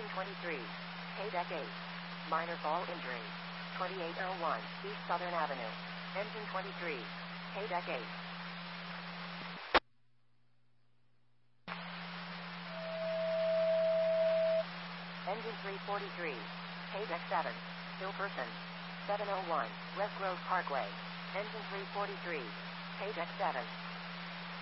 Engine 23. K-Deck 8. Minor fall injury. 2801 East Southern Avenue. Engine 23. K-Deck 8. Engine 343. K-Deck 7. Still person. 701 West Grove Parkway. Engine 343. K-Deck 7.